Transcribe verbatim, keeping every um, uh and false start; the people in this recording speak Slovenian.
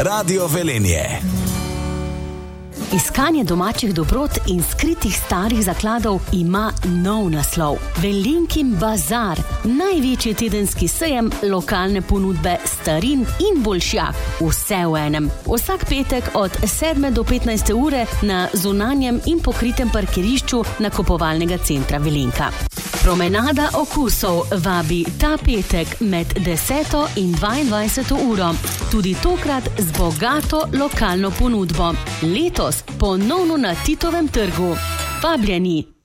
Radio Velenje. Iskanje domačih dobrot in skritih starih zakladov ima nov naslov. Velenjkin bazar, največji tedenski sejem lokalne ponudbe starin in boljšjak. Vse v enem. Vsak petek od sedme do petnajste ure na zunanjem in pokritem parkirišču nakupovalnega centra Velenjka. Promenada okusov vabi ta petek med deseto in dvaindvajseto uro. Tudi tokrat z bogato lokalno ponudbo. Letos ponovno na Titovem trgu. Vabljeni!